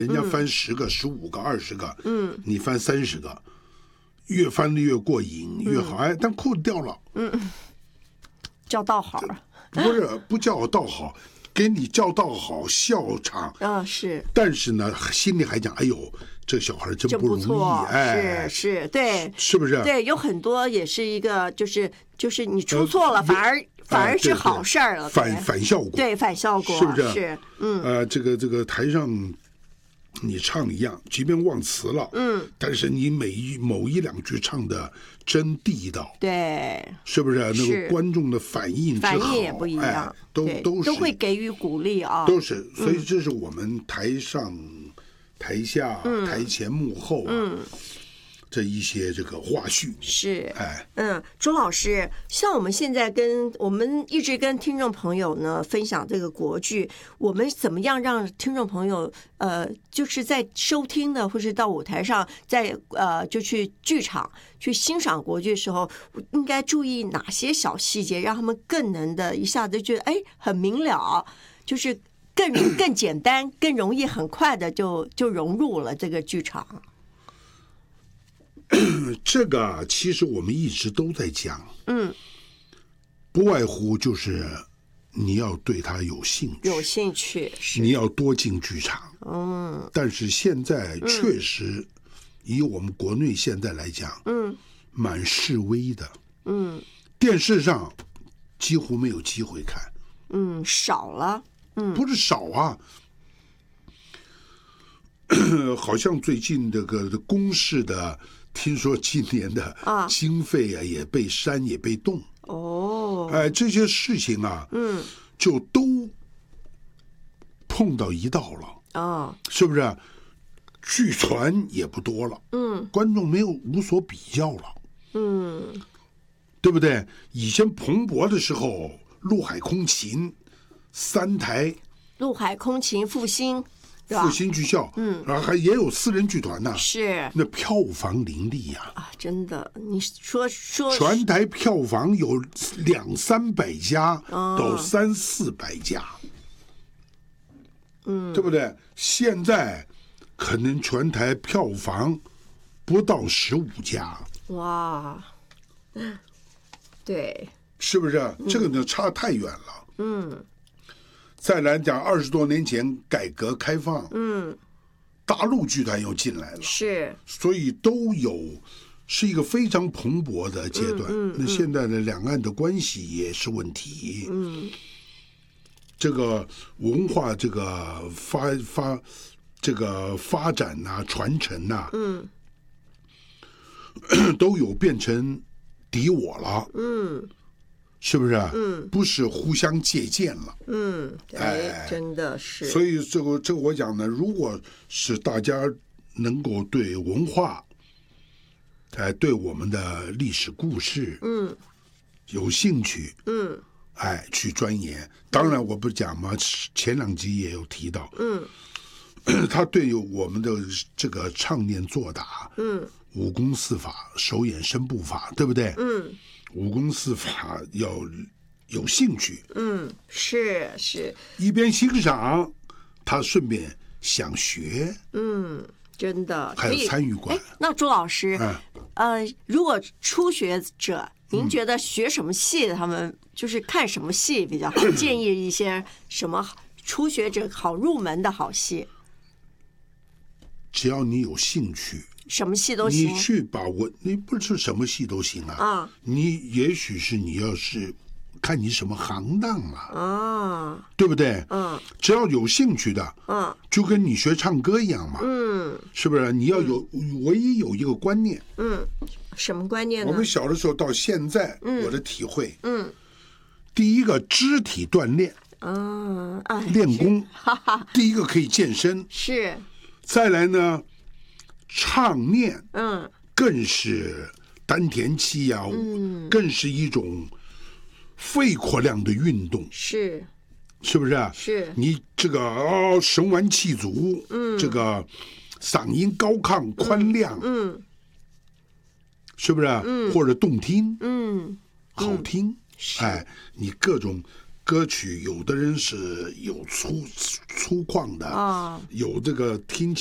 人家翻10个、15个、20个，你翻30个，越翻的越过瘾，越好。哎，但裤子掉了， 叫道好啊。 不叫道好，给你叫道好笑场是。 但是呢，心里还讲，哎呦，这小孩真不容易，哎， 是，对， 是不是？ 对，有很多也是一个，就是你出错了，反而是好事儿了， 反效果， 对，反效果， 是不是？ 是， 这个台上你唱一样，即便忘词了，但是你某一两句唱的真地道， 对， 是不是？那个观众的反应也不一样， 都会给予鼓励啊， 都是。所以这是我们台上、台下、台前幕后这一些这个花絮是，周老师，像我们现在我们一直跟听众朋友呢分享这个国剧，我们怎么样让听众朋友就是在收听的或是到舞台上，就去剧场去欣赏国剧的时候，应该注意哪些小细节，让他们更能的一下子觉得很明了，就是更简单、更容易、很快的就融入了这个剧场。 这个其实我们一直都在讲，不外乎就是你要对他有兴趣，你要多进剧场，但是现在确实，以我们国内现在来讲，蛮示威的，电视上几乎没有机会看， 少了， 不是少啊。好像最近这个公视的，听说今年的经费也被删也被动这些事情就都碰到一道了是不是？剧团也不多了，观众无所比较了，对不对？以前蓬勃的时候，陆海空勤3台， 陆海空勤复兴剧校，然后也有私人剧团是那票房林立真的，你说全台票房有200-300家，到300-400家，对不对？现在可能全台票房不到15家， 哇，对， 是不是？这个呢差太远了，再来讲20多年前改革开放，大陆剧团又进来了， 是， 所以是一个非常蓬勃的阶段。那现在的两岸的关系也是问题，这个文化这个发展传承都有变成敌我了，是不是？不是互相借鉴了。 真的是。 所以这个我讲呢，如果是大家能够对文化，对我们的历史故事，有兴趣，去钻研。当然，我不是讲嘛，前2集也有提到，他对于我们的这个唱念做打，武功四法、手眼身步法，对不对？武功四法要有兴趣， 是， 一边欣赏，他顺便想学， 真的还有参与感。 那朱老师，如果初学者，您觉得学什么戏，他们就是看什么戏比较好？建议一些什么初学者好入门的好戏？ 只要你有兴趣。 什么戏都行， 你去把你不是什么戏都行你也许是你要是看你什么行当对不对？只要有兴趣的，就跟你学唱歌一样嘛，是不是？你要唯一有一个观念， 什么观念呢？ 我们小的时候到现在，我的体会，第一个肢体锻炼，练功，第一个可以健身， 是， 再来呢。唱念，更是丹田气更是一种肺活量的运动， 是不是？ 是你这个神完气足，这个嗓音高亢宽亮，是不是？或者动听，好听，你各歌曲有的人是有粗犷的有这个听